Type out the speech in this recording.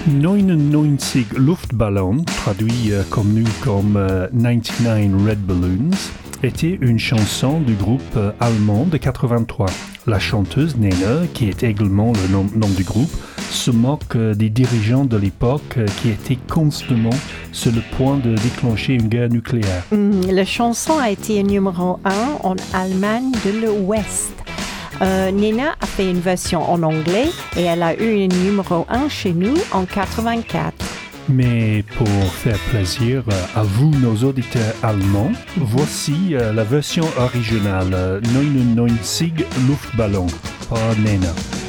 99 Luftballon, traduit connu comme 99 Red Balloons, était une chanson du groupe allemand de 83. La chanteuse Nena, qui est également le nom du groupe, se moque des dirigeants de l'époque qui étaient constamment sur le point de déclencher une guerre nucléaire. La chanson a été numéro 1 en Allemagne de l'Ouest. Nena a fait une version en anglais et elle a eu un numéro 1 chez nous en 84. Mais pour faire plaisir à vous, nos auditeurs allemands, voici la version originale 99 Luftballon par Nena.